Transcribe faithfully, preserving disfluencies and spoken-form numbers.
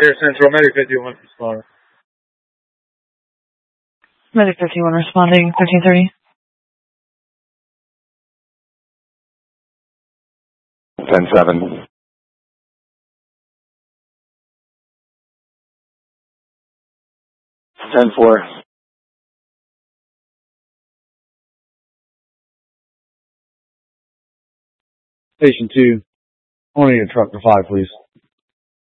Air Central, Medic fifty-one responding. Medic fifty-one responding, thirteen thirty. ten seven. ten four. Station two, only a truck for five, please.